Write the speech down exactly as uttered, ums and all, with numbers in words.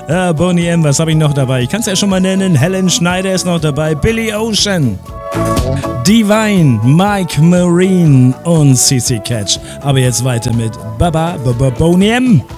Äh, Boney M, was habe ich noch dabei? Ich kann es ja schon mal nennen. Helen Schneider ist noch dabei. Billy Ocean. Divine, Mike Marine und C C Catch. Aber jetzt weiter mit Baba, Baba Boney M.